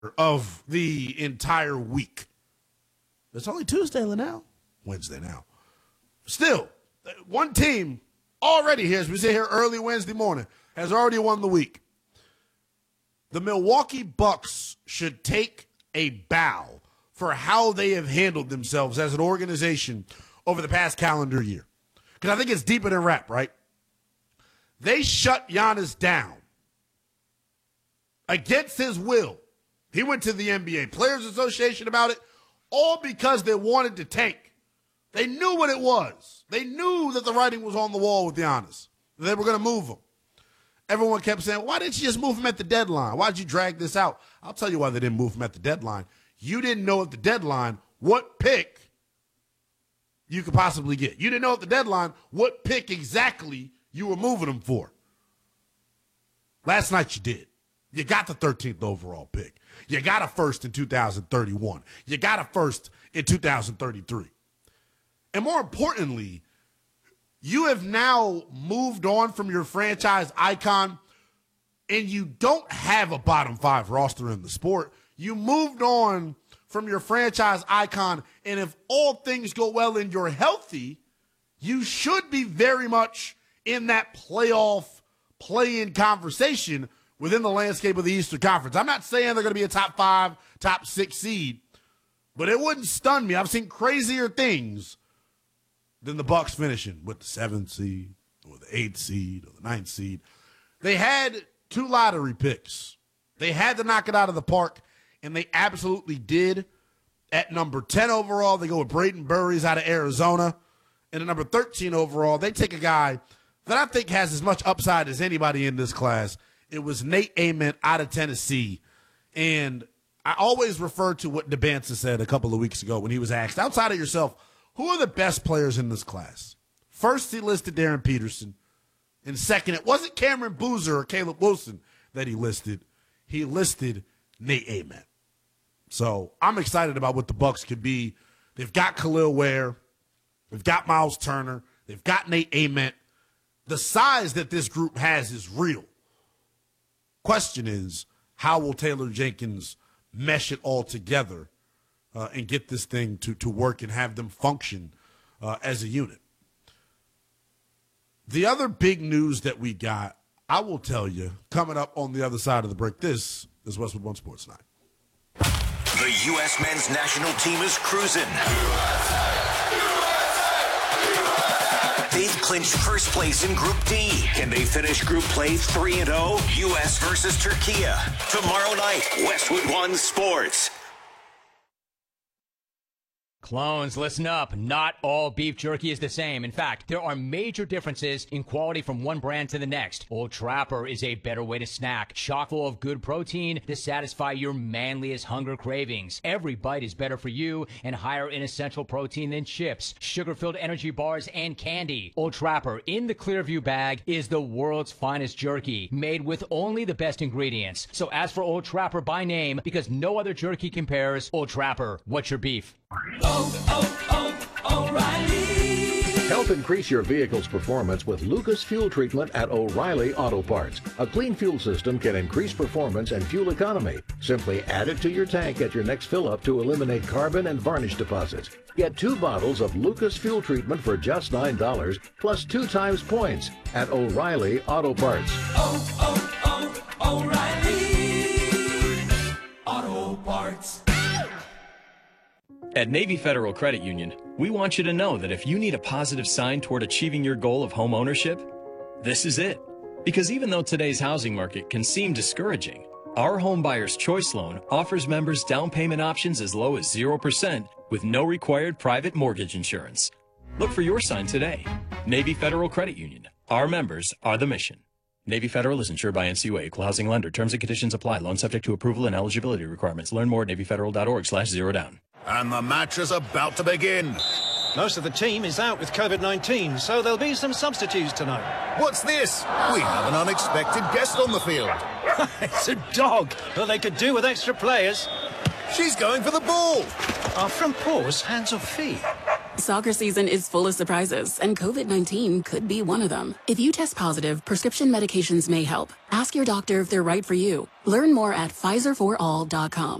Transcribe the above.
of the entire week. It's only Tuesday now. Wednesday now. Still, one team already here, as we sit here early Wednesday morning, has already won the week. The Milwaukee Bucks should take a bow for how they have handled themselves as an organization over the past calendar year. Because I think it's deeper than rap, right? They shut Giannis down against his will. He went to the NBA Players Association about it, all because they wanted to tank. They knew what it was. They knew that the writing was on the wall with Giannis. They were going to move him. Everyone kept saying, why didn't you just move him at the deadline? Why did you drag this out? I'll tell you why they didn't move him at the deadline. You didn't know at the deadline what pick you could possibly get. You didn't know at the deadline what pick exactly you were moving him for. Last night you did. You got the 13th overall pick. You got a first in 2031. You got a first in 2033. And more importantly, you have now moved on from your franchise icon, and you don't have a bottom five roster in the sport. You moved on from your franchise icon, and if all things go well and you're healthy, you should be very much in that playoff play-in conversation within the landscape of the Eastern Conference. I'm not saying they're going to be a top 5, top 6 seed, but it wouldn't stun me. I've seen crazier things than the Bucks finishing with the 7th seed or the 8th seed or the 9th seed. They had 2 lottery picks. They had to knock it out of the park, and they absolutely did. At number 10 overall, they go with Braden Burries out of Arizona. And at number 13 overall, they take a guy that I think has as much upside as anybody in this class. It was Nate Ament out of Tennessee. And I always refer to what DeBanza said a couple of weeks ago when he was asked, outside of yourself, who are the best players in this class? First, he listed Darren Peterson. And second, it wasn't Cameron Boozer or Caleb Wilson that he listed. He listed Nate Ament. So I'm excited about what the Bucks could be. They've got Khalil Ware. They've got Miles Turner. They've got Nate Ament. The size that this group has is real. Question is, how will Taylor Jenkins mesh it all together and get this thing to work and have them function as a unit? The other big news that we got, I will tell you, coming up on the other side of the break. This is Westwood One Sports 9. The U.S. men's national team is cruising. They've clinched first place in Group D. Can they finish Group Play 3-0? U.S. versus Turkey. Tomorrow night, Westwood One Sports. Clones, listen up. Not all beef jerky is the same. In fact, there are major differences in quality from one brand to the next. Old Trapper is a better way to snack, chock full of good protein to satisfy your manliest hunger cravings. Every bite is better for you and higher in essential protein than chips, sugar-filled energy bars, and candy. Old Trapper in the Clearview bag is the world's finest jerky, made with only the best ingredients. So ask for Old Trapper by name because no other jerky compares. Old Trapper, what's your beef? O'Reilly. Help increase your vehicle's performance with Lucas Fuel Treatment at O'Reilly Auto Parts. A clean fuel system can increase performance and fuel economy. Simply add it to your tank at your next fill-up to eliminate carbon and varnish deposits. Get 2 bottles of Lucas Fuel Treatment for just $9 plus 2 times points at O'Reilly Auto Parts. O'Reilly Auto Parts. At Navy Federal Credit Union, we want you to know that if you need a positive sign toward achieving your goal of home ownership, this is it. Because even though today's housing market can seem discouraging, our Home Buyer's Choice Loan offers members down payment options as low as 0% with no required private mortgage insurance. Look for your sign today. Navy Federal Credit Union. Our members are the mission. Navy Federal is insured by NCUA, Equal Housing Lender. Terms and conditions apply. Loan subject to approval and eligibility requirements. Learn more at NavyFederal.org/zerodown. And the match is about to begin. Most of the team is out with COVID-19, so there'll be some substitutes tonight. What's this? We have an unexpected guest on the field. It's a dog that they could do with extra players. She's going for the ball. Are front paws hands or feet? Soccer season is full of surprises, and COVID-19 could be one of them. If you test positive, prescription medications may help. Ask your doctor if they're right for you. Learn more at PfizerForAll.com.